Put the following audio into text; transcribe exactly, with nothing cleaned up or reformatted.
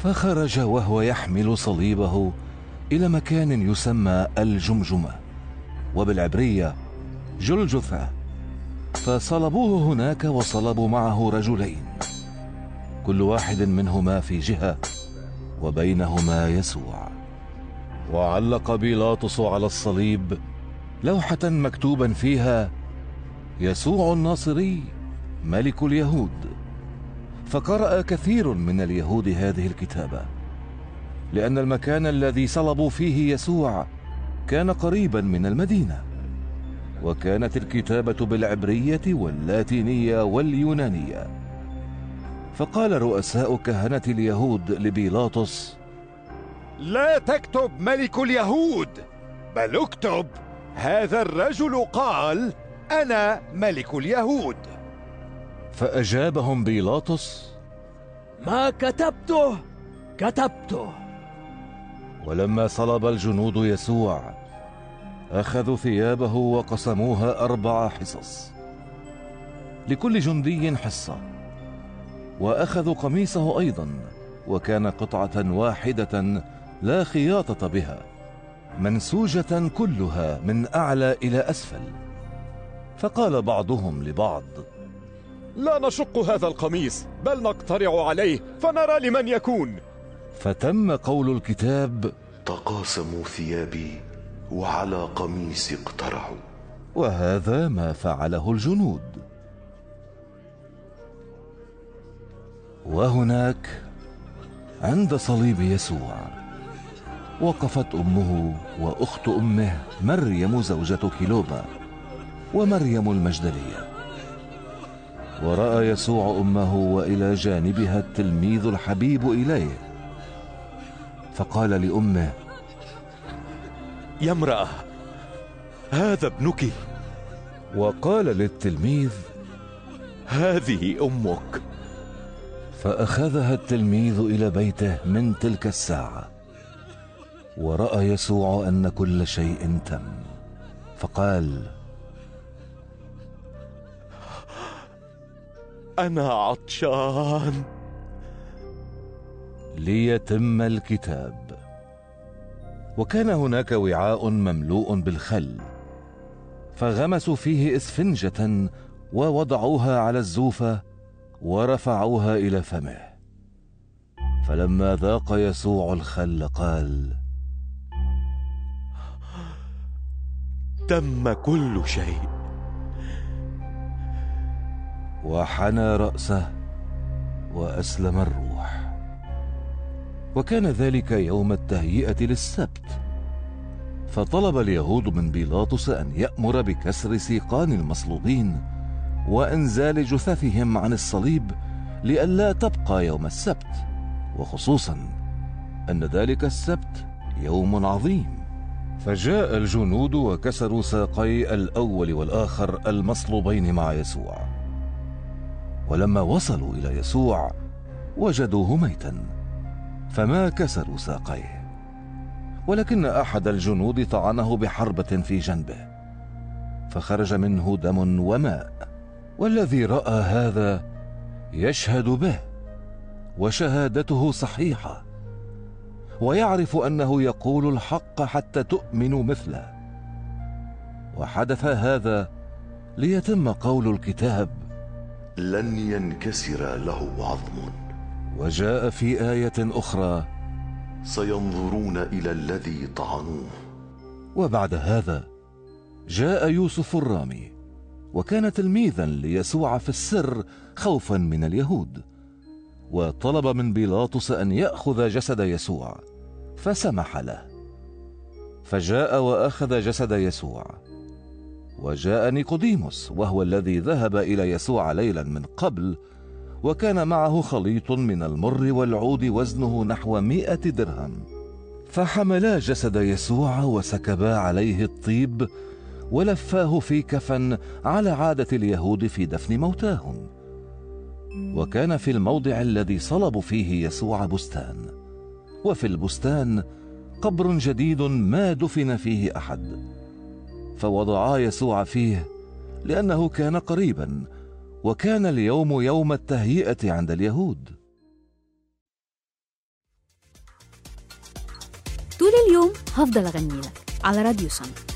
فخرج وهو يحمل صليبه إلى مكان يسمى الجمجمة، وبالعبرية جلجثة، فصلبوه هناك وصلبوا معه رجلين، كل واحد منهما في جهة وبينهما يسوع. وعلق بيلاطس على الصليب لوحة مكتوبا فيها: يسوع الناصري ملك اليهود. فقرأ كثير من اليهود هذه الكتابة، لأن المكان الذي صلبوا فيه يسوع كان قريبا من المدينة، وكانت الكتابة بالعبرية واللاتينية واليونانية. فقال رؤساء كهنة اليهود لبيلاطس: لا تكتب ملك اليهود، بل اكتب: هذا الرجل قال أنا ملك اليهود. فأجابهم بيلاطس: ما كتبته كتبته. ولما صلب الجنود يسوع أخذوا ثيابه وقسموها أربع حصص، لكل جندي حصة، وأخذوا قميصه أيضا، وكان قطعة واحدة لا خياطة بها، منسوجة كلها من أعلى إلى أسفل. فقال بعضهم لبعض: لا نشق هذا القميص، بل نقترع عليه فنرى لمن يكون. فتم قول الكتاب: تقاسموا ثيابي وعلى قميصي اقترعوا. وهذا ما فعله الجنود. وهناك عند صليب يسوع وقفت أمه وأخت أمه مريم زوجة كلوبا ومريم المجدلية. ورأى يسوع أمه وإلى جانبها التلميذ الحبيب إليه، فقال لأمه: يا امرأة، هذا ابنك. وقال للتلميذ: هذه أمك. فأخذها التلميذ إلى بيته من تلك الساعة. ورأى يسوع أن كل شيء تم، فقال: أنا عطشان. ليتم الكتاب. وكان هناك وعاء مملوء بالخل، فغمسوا فيه إسفنجة ووضعوها على الزوفة ورفعوها إلى فمه. فلما ذاق يسوع الخل قال: تم كل شيء. وحنى رأسه وأسلم الروح. وكان ذلك يوم التهيئة للسبت. فطلب اليهود من بيلاطس أن يأمر بكسر سيقان المصلوبين وإنزال جثثهم عن الصليب لئلا تبقى يوم السبت، وخصوصا أن ذلك السبت يوم عظيم. فجاء الجنود وكسروا ساقي الأول والآخر المصلوبين مع يسوع. ولما وصلوا إلى يسوع وجدوه ميتا، فما كسروا ساقيه، ولكن أحد الجنود طعنه بحربة في جنبه، فخرج منه دم وماء. والذي رأى هذا يشهد به، وشهادته صحيحة، ويعرف أنه يقول الحق حتى تؤمنوا مثله. وحدث هذا ليتم قول الكتاب: لن ينكسر له عظم. وجاء في آية أخرى: سينظرون إلى الذي طعنوه. وبعد هذا جاء يوسف الرامي، وكان تلميذا ليسوع في السر خوفا من اليهود، وطلب من بيلاطس أن يأخذ جسد يسوع، فسمح له. فجاء وأخذ جسد يسوع. وجاء نيقوديموس، وهو الذي ذهب إلى يسوع ليلا من قبل، وكان معه خليط من المر والعود وزنه نحو مئة درهم. فحملا جسد يسوع وسكبا عليه الطيب ولفاه في كفن على عادة اليهود في دفن موتاهم. وكان في الموضع الذي صلبوا فيه يسوع بستان، وفي البستان قبر جديد ما دفن فيه أحد، فوضعا يسوع فيه لأنه كان قريبا، وكان اليوم يوم التهيئة عند اليهود. طول اليوم هفضل أغني لك على راديو سما.